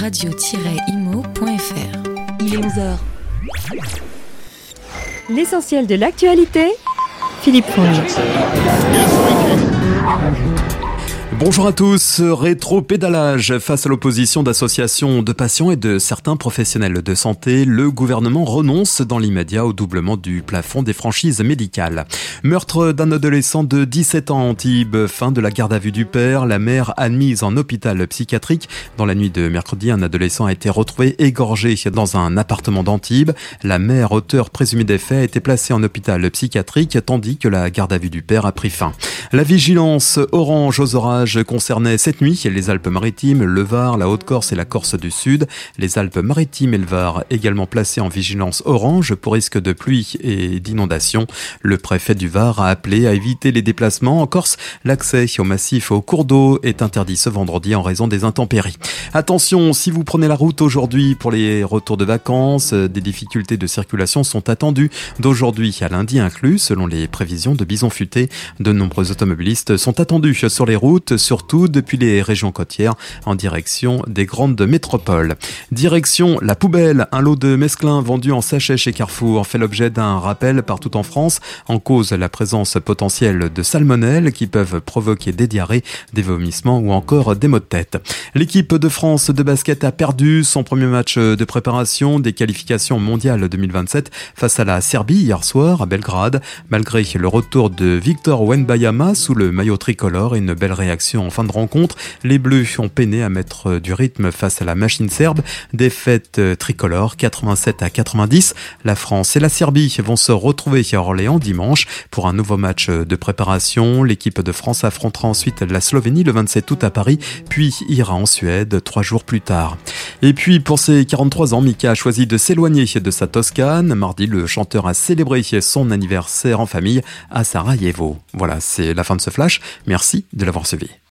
radio-imo.fr. Il est 11h. L'essentiel de l'actualité, Philippe Fournier. Bonjour à tous. Rétro-pédalage face à l'opposition d'associations de patients et de certains professionnels de santé. Le gouvernement renonce dans l'immédiat au doublement du plafond des franchises médicales. Meurtre d'un adolescent de 17 ans à Antibes. Fin de la garde à vue du père. La mère admise en hôpital psychiatrique. Dans la nuit de mercredi, un adolescent a été retrouvé égorgé dans un appartement d'Antibes. La mère, auteur présumé des faits, a été placée en hôpital psychiatrique tandis que la garde à vue du père a pris fin. La vigilance orange aux orages concernait cette nuit les Alpes-Maritimes, le Var, la Haute-Corse et la Corse du Sud. Les Alpes-Maritimes et le Var également placés en vigilance orange pour risque de pluie et d'inondation. Le préfet du Var a appelé à éviter les déplacements. En Corse, l'accès au massif au cours d'eau est interdit ce vendredi en raison des intempéries. Attention, si vous prenez la route aujourd'hui pour les retours de vacances, des difficultés de circulation sont attendues d'aujourd'hui à lundi inclus, selon les prévisions de Bison Futé. De nombreux automobilistes sont attendus sur les routes, surtout depuis les régions côtières en direction des grandes métropoles. Direction la poubelle, un lot de mesclun vendu en sachet chez Carrefour fait l'objet d'un rappel partout en France. En cause, la présence potentielle de salmonelles qui peuvent provoquer des diarrhées, des vomissements ou encore des maux de tête. L'équipe de France de basket a perdu son premier match de préparation des qualifications mondiales 2027 face à la Serbie hier soir à Belgrade. Malgré le retour de Victor Wembanyama sous le maillot tricolore et une belle réaction en fin de rencontre, les Bleus ont peiné à mettre du rythme face à la machine serbe. Défaite tricolore 87-90. La France et la Serbie vont se retrouver à Orléans dimanche pour un nouveau match de préparation. L'équipe de France affrontera ensuite la Slovénie le 27 août à Paris, puis ira en Suède 3 jours plus tard. Et puis pour ses 43 ans, Mika a choisi de s'éloigner de sa Toscane. Mardi, le chanteur a célébré son anniversaire en famille à Sarajevo. Voilà, c'est la fin de ce flash. Merci de l'avoir suivi.